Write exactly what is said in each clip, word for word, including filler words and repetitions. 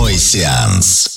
Дневной сеанс.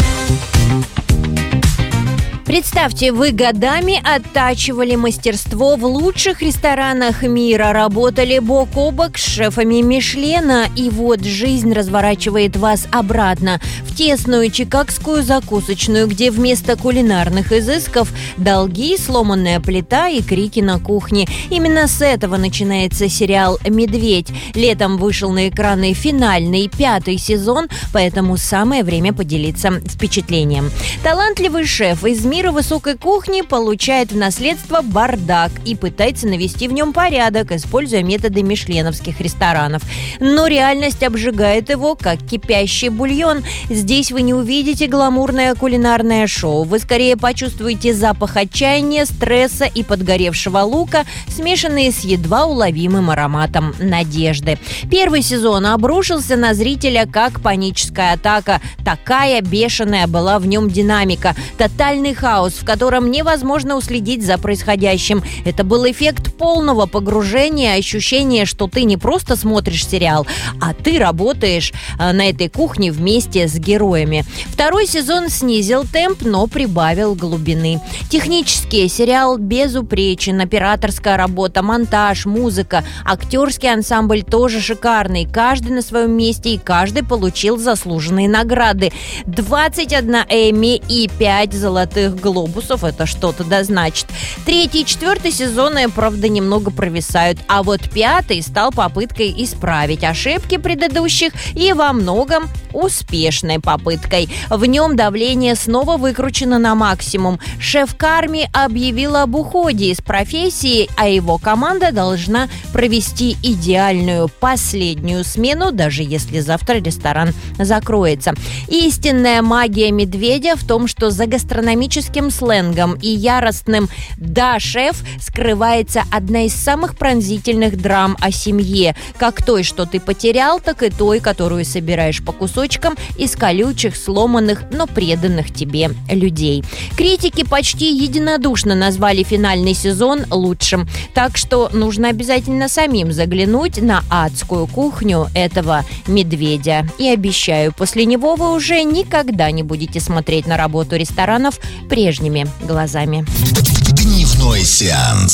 Представьте, вы годами оттачивали мастерство в лучших ресторанах мира, работали бок о бок с шефами Мишлена, и вот жизнь разворачивает вас обратно в тесную чикагскую закусочную, где вместо кулинарных изысков долги, сломанная плита и крики на кухне. Именно с этого начинается сериал «Медведь». Летом вышел на экраны финальный, пятый сезон, поэтому самое время поделиться впечатлением. Талантливый шеф из мира высокой кухни получает в наследство бардак и пытается навести в нем порядок, используя методы мишленовских ресторанов. Но реальность обжигает его, как кипящий бульон. Здесь вы не увидите гламурное кулинарное шоу. Вы скорее почувствуете запах отчаяния, стресса и подгоревшего лука, смешанные с едва уловимым ароматом надежды. Первый сезон обрушился на зрителя как паническая атака. Такая бешеная была в нем динамика. Тотальный хаос, в котором невозможно уследить за происходящим. Это был эффект полного погружения, ощущение, что ты не просто смотришь сериал, а ты работаешь на этой кухне вместе с героями. Второй сезон снизил темп, но прибавил глубины. Технически сериал безупречен, операторская работа, монтаж, музыка, актерский ансамбль тоже шикарный. Каждый на своем месте, и каждый получил заслуженные награды. двадцать одна Эмми и пять золотых глобусов, это что-то да значит. Третий и четвертый сезоны, правда, немного провисают, а вот пятый стал попыткой исправить ошибки предыдущих и во многом успешной попыткой. В нем давление снова выкручено на максимум. Шеф Карми объявил об уходе из профессии, а его команда должна провести идеальную последнюю смену, даже если завтра ресторан закроется. Истинная магия «Медведя» в том, что за гастрономическим сленгом и яростным «да, шеф» скрывается одна из самых пронзительных драм о семье, как той, что ты потерял, так и той, которую собираешь по кусочкам из колючих, сломанных, но преданных тебе людей. Критики почти единодушно назвали финальный сезон лучшим, так что нужно обязательно самим заглянуть на адскую кухню этого «Медведя». И обещаю, после него вы уже никогда не будете смотреть на работу ресторанов прежними глазами. Дневной сеанс.